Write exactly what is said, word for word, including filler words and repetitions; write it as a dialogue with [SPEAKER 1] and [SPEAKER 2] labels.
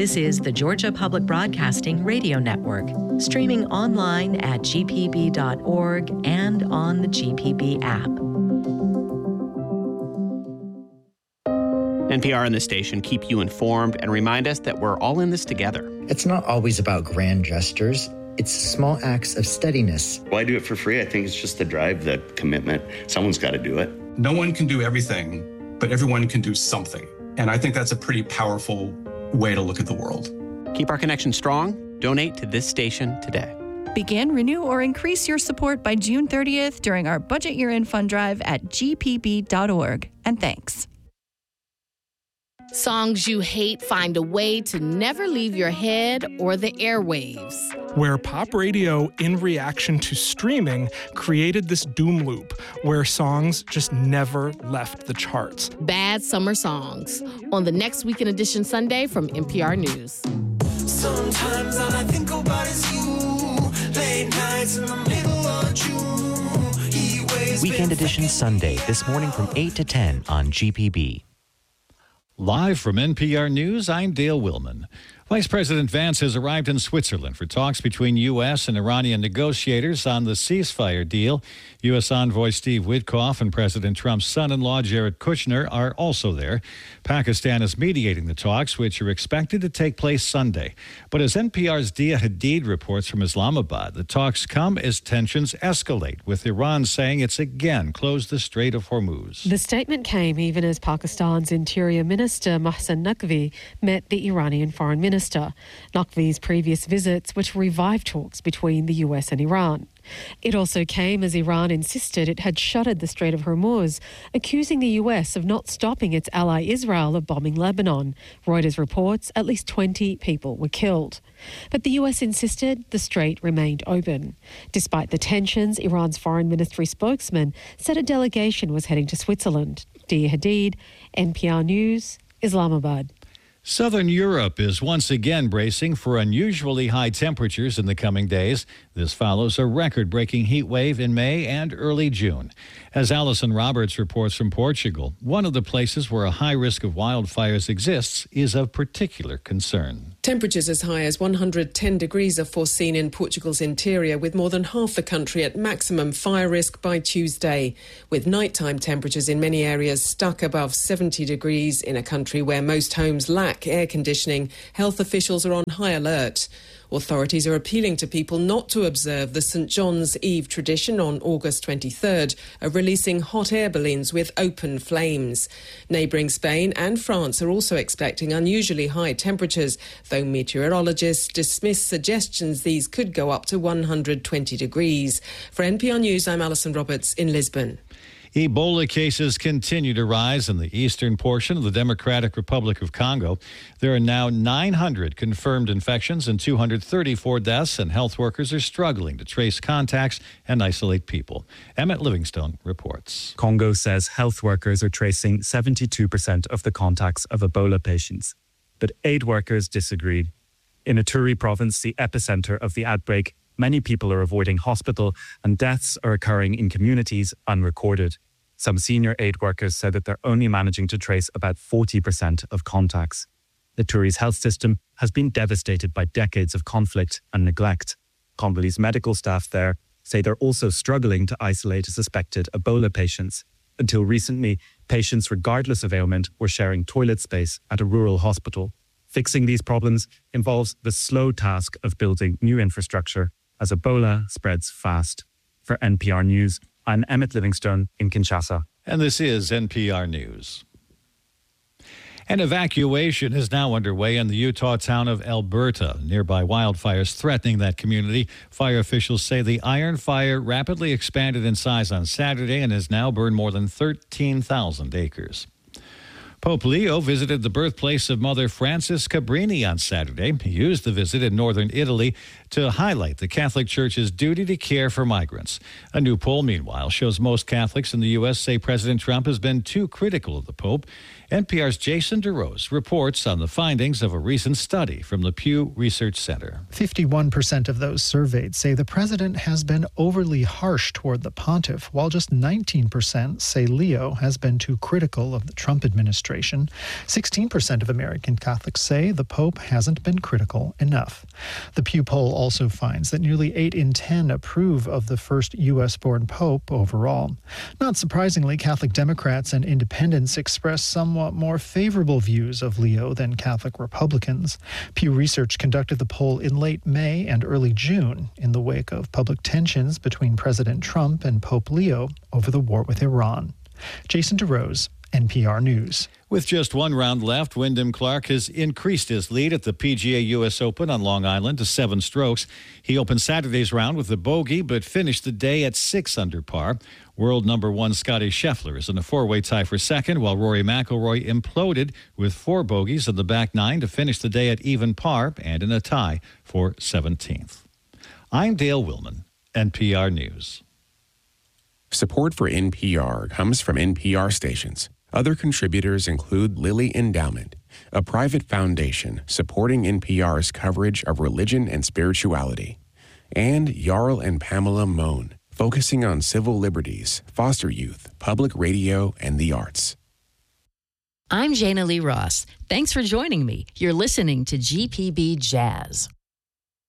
[SPEAKER 1] This is the Georgia Public Broadcasting Radio Network, streaming online at g p b dot org and on the G P B app.
[SPEAKER 2] N P R and the station keep you informed and remind us that we're all in this together.
[SPEAKER 3] It's not always about grand gestures. It's small acts of steadiness.
[SPEAKER 4] Why do it for free? I think it's just the drive, the commitment. Someone's got to do it.
[SPEAKER 5] No one can do everything, but everyone can do something. And I think that's a pretty powerful way to look at the world.
[SPEAKER 2] Keep our connection strong. Donate to this station today.
[SPEAKER 6] Begin, renew, or increase your support by June thirtieth during our Budget Year-End Fund Drive at g p b dot org. And thanks.
[SPEAKER 7] Songs you hate find a way to never leave your head or the airwaves.
[SPEAKER 8] Where pop radio, in reaction to streaming, created this doom loop where songs just never left the charts.
[SPEAKER 7] Bad Summer Songs on the Next Weekend Edition Sunday from N P R News.
[SPEAKER 9] Sometimes all I think about is you. Late nights in the middle of June.
[SPEAKER 10] Weekend Edition Sunday, this morning from eight to ten on G P B.
[SPEAKER 11] Live from N P R News, I'm Dale Willman. Vice President Vance has arrived in Switzerland for talks between U S and Iranian negotiators on the ceasefire deal. U S Envoy Steve Witkoff and President Trump's son-in-law Jared Kushner are also there. Pakistan is mediating the talks, which are expected to take place Sunday. But as N P R's Dia Hadid reports from Islamabad, the talks come as tensions escalate, with Iran saying it's again closed the Strait of Hormuz.
[SPEAKER 12] The statement came even as Pakistan's Interior Minister Mohsen Naqvi met the Iranian Foreign Minister. Naqvi's previous visits were to revive talks between the U S and Iran. It also came as Iran insisted it had shuttered the Strait of Hormuz, accusing the U S of not stopping its ally Israel of bombing Lebanon. Reuters reports at least twenty people were killed. But the U S insisted the strait remained open. Despite the tensions, Iran's foreign ministry spokesman said a delegation was heading to Switzerland. Dia Hadid, N P R News, Islamabad.
[SPEAKER 11] Southern Europe is once again bracing for unusually high temperatures in the coming days. This follows a record-breaking heat wave in May and early June. As Alison Roberts reports from Portugal, one of the places where a high risk of wildfires exists is of particular concern.
[SPEAKER 13] Temperatures as high as one hundred ten degrees are foreseen in Portugal's interior, with more than half the country at maximum fire risk by Tuesday, with nighttime temperatures in many areas stuck above seventy degrees in a country where most homes lack air conditioning. Health officials are on high alert. Authorities are appealing to people not to observe the Saint John's Eve tradition on August twenty-third of releasing hot air balloons with open flames. Neighbouring Spain and France are also expecting unusually high temperatures, though meteorologists dismiss suggestions these could go up to one hundred twenty degrees. For N P R News, I'm Alison Roberts in Lisbon.
[SPEAKER 11] Ebola cases continue to rise in the eastern portion of the Democratic Republic of Congo. There are now nine hundred confirmed infections and two hundred thirty-four deaths, and health workers are struggling to trace contacts and isolate people. Emmett Livingstone reports.
[SPEAKER 14] Congo says health workers are tracing seventy-two percent of the contacts of Ebola patients, but aid workers disagreed. In Ituri province, the epicenter of the outbreak, many people are avoiding hospital, and deaths are occurring in communities unrecorded. Some senior aid workers said that they're only managing to trace about forty percent of contacts. Ituri's health system has been devastated by decades of conflict and neglect. Congolese medical staff there say they're also struggling to isolate suspected Ebola patients. Until recently, patients, regardless of ailment, were sharing toilet space at a rural hospital. Fixing these problems involves the slow task of building new infrastructure as Ebola spreads fast. For N P R News, I'm Emmett Livingstone in Kinshasa.
[SPEAKER 11] And this is N P R News. An evacuation is now underway in the Utah town of Alberta. Nearby wildfires threatening that community. Fire officials say the Iron Fire rapidly expanded in size on Saturday and has now burned more than thirteen thousand acres. Pope Leo visited the birthplace of Mother Frances Cabrini on Saturday. He used the visit in northern Italy to highlight the Catholic Church's duty to care for migrants. A new poll, meanwhile, shows most Catholics in the U S say President Trump has been too critical of the Pope. N P R's Jason DeRose reports on the findings of a recent study from the Pew Research Center.
[SPEAKER 15] fifty-one percent of those surveyed say the president has been overly harsh toward the pontiff, while just nineteen percent say Leo has been too critical of the Trump administration. sixteen percent of American Catholics say the Pope hasn't been critical enough. The Pew poll also finds that nearly eight in ten approve of the first U S-born Pope overall. Not surprisingly, Catholic Democrats and independents express somewhat more favorable views of Leo than Catholic Republicans. Pew Research conducted the poll in late May and early June in the wake of public tensions between President Trump and Pope Leo over the war with Iran. Jason DeRose, N P R News.
[SPEAKER 11] With just one round left, Wyndham Clark has increased his lead at the P G A U S Open on Long Island to seven strokes. He opened Saturday's round with a bogey, but finished the day at six under par. World number one Scotty Scheffler is in a four-way tie for second, while Rory McIlroy imploded with four bogeys in the back nine to finish the day at even par and in a tie for seventeenth. I'm Dale Willman, N P R News.
[SPEAKER 16] Support for N P R comes from N P R stations. Other contributors include Lilly Endowment, a private foundation supporting N P R's coverage of religion and spirituality, and Jarl and Pamela Mohn, focusing on civil liberties, foster youth, public radio, and the arts.
[SPEAKER 17] I'm Jana Lee Ross. Thanks for joining me. You're listening to G P B Jazz.